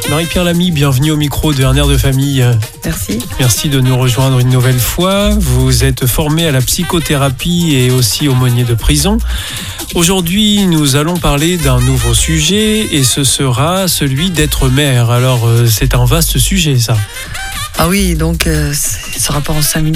Marie-Pierre Lamy, bienvenue au micro de Un air de famille. Merci. Merci de nous rejoindre une nouvelle fois. Vous êtes formé à la psychothérapie et aussi aumônier de prison. Aujourd'hui, nous allons parler d'un nouveau sujet et ce sera celui d'être mère. Alors, c'est un vaste sujet, ça. Ah oui, donc ce rapport en 5 minutes.